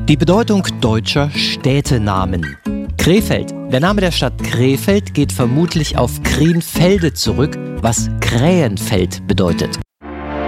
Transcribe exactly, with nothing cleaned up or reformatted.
Die Bedeutung deutscher Städtenamen. Krefeld. Der Name der Stadt Krefeld geht vermutlich auf Krienfelde zurück, was Krähenfeld bedeutet.